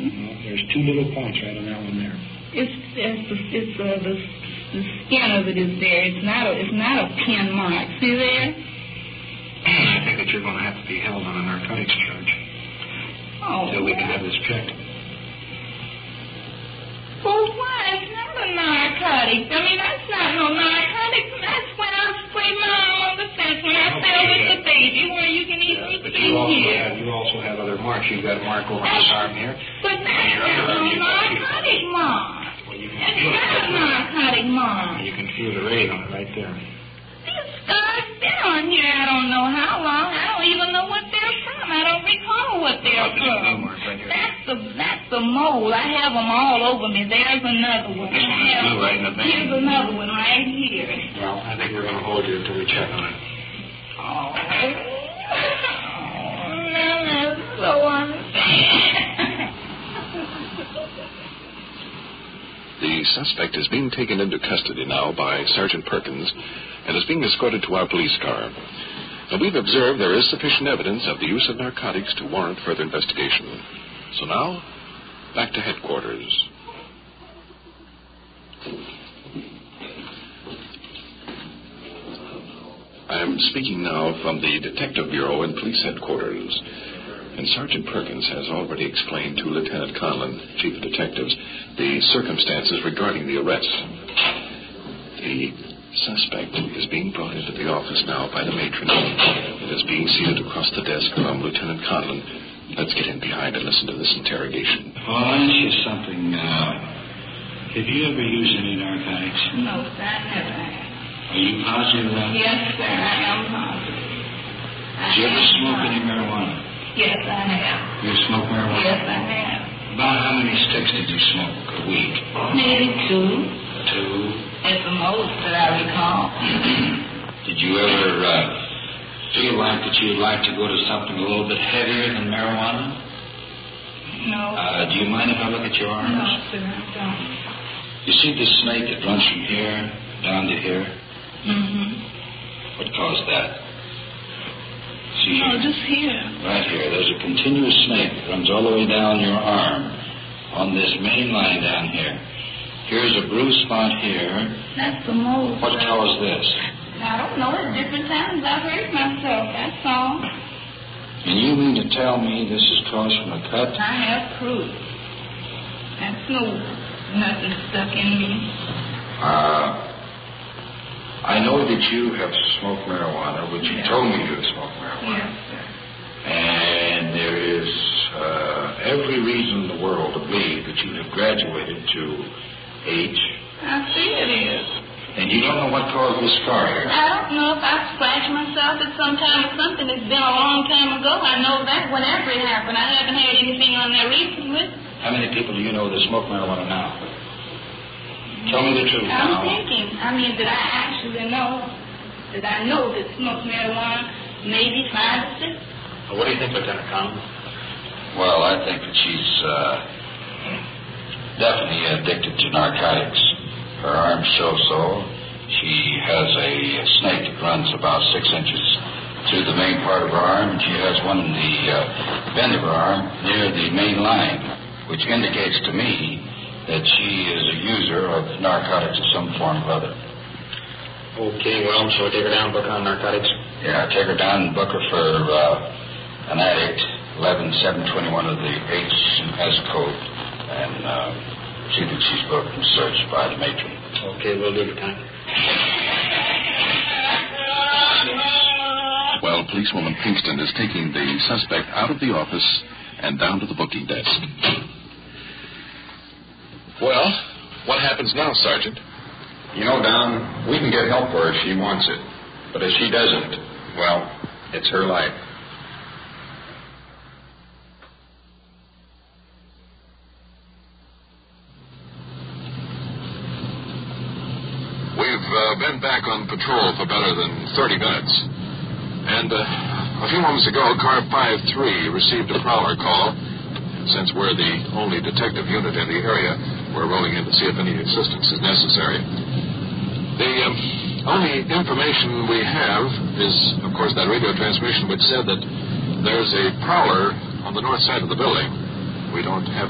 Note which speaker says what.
Speaker 1: Well, there's two little points right on that one there.
Speaker 2: The skin of it is there. It's not a pin mark. See there?
Speaker 1: I think that you're going to have to be held on a narcotics charge. Until we can have this checked.
Speaker 2: Well, why? It's not a narcotic. I mean, that's not no narcotic. That's when I spray my arm on the fence when I fell with the baby where you can easily see here.
Speaker 1: You also have other marks. You've got a mark over this arm here.
Speaker 2: But that's not no narcotic mark. That's not a narcotic mark.
Speaker 1: You can feel the raid on it right there.
Speaker 2: These scars been on here I don't know how long. I don't even know what they're from. I don't recall what they're from. That's the mole. I have them all over me. There's another one.
Speaker 1: This one is blue right in the vein.
Speaker 2: Here's another one right here.
Speaker 1: Well, I think we're going to hold you until we check on it.
Speaker 2: Now that's so unfair.
Speaker 3: The suspect is being taken into custody now by Sergeant Perkins and is being escorted to our police car. Now, we've observed there is sufficient evidence of the use of narcotics to warrant further investigation. So now, back to headquarters. I am speaking now from the Detective Bureau and Police Headquarters. And Sergeant Perkins has already explained to Lieutenant Conlon, Chief of Detectives, the circumstances regarding the arrest. The suspect is being brought into the office now by the matron. It is being seated across the desk from Lieutenant Conlon. Let's get in behind and listen to this interrogation.
Speaker 1: I'll ask you something. Have you ever used any narcotics?
Speaker 2: No, sir, I never have.
Speaker 1: Are you positive of that?
Speaker 2: Yes, sir, I am positive.
Speaker 1: Did you ever smoke any marijuana?
Speaker 2: Yes, I have.
Speaker 1: You smoke marijuana?
Speaker 2: Yes, I have.
Speaker 1: About how many sticks did you smoke a week?
Speaker 2: Maybe 2.
Speaker 1: 2?
Speaker 2: At the most that I recall.
Speaker 1: Did you ever feel like that you'd like to go to something a little bit heavier than marijuana?
Speaker 2: No.
Speaker 1: Do you mind if I look at your arms?
Speaker 2: No, sir, I don't.
Speaker 1: You see this snake that runs from here down to here?
Speaker 2: Mm-hmm.
Speaker 1: What caused that? See
Speaker 2: No,
Speaker 1: here?
Speaker 2: just here.
Speaker 1: Right here. There's a continuous snake that runs all the way down your arm on this main line down here. Here's a bruise spot here.
Speaker 2: That's the mole.
Speaker 1: What caused this?
Speaker 2: I don't know. At different times I've hurt myself. That's all.
Speaker 1: And you mean to tell me this is caused from a cut?
Speaker 2: I have proof. That's nothing stuck in me.
Speaker 1: I know that you have smoked marijuana, which you told me you have smoked marijuana.
Speaker 2: Yes, sir.
Speaker 1: And there is every reason in the world to believe that you have graduated to H.
Speaker 2: I see it is.
Speaker 1: And you don't know what caused this scar here?
Speaker 2: I don't know if I scratched myself at some time or something. It's been a long time ago. I know that whenever it happened. I haven't had anything on there recently.
Speaker 1: How many people do you know that smoke marijuana now? Tell me the truth
Speaker 2: I'm
Speaker 1: now.
Speaker 2: thinking. I mean, did I actually know? Did I know that smoke marijuana? Maybe 5 or 6.
Speaker 1: What do you think, Lieutenant Conlon? Well, I think that she's definitely addicted to narcotics. Her arms show so. She has a snake that runs about 6 inches through the main part of her arm, and she has one in the bend of her arm near the main line, which indicates to me that she is a user of narcotics of some form or other. Okay, well, shall we take her down and book her on narcotics? Yeah, take her down and book her for an addict, 11721 of the H&S code, and see that she's booked and searched by the matron. Okay, we'll do the time.
Speaker 3: Well, policewoman Pinkston is taking the suspect out of the office and down to the booking desk.
Speaker 4: Well, what happens now, Sergeant?
Speaker 5: You know, Don, we can get help for her if she wants it. But if she doesn't, well, it's her life.
Speaker 4: We've been back on patrol for better than 30 minutes. And a few moments ago, Car 5-3 received a prowler call. Since we're the only detective unit in the area, we're rolling in to see if any assistance is necessary. The only information we have is, of course, that radio transmission which said that there's a prowler on the north side of the building. We don't have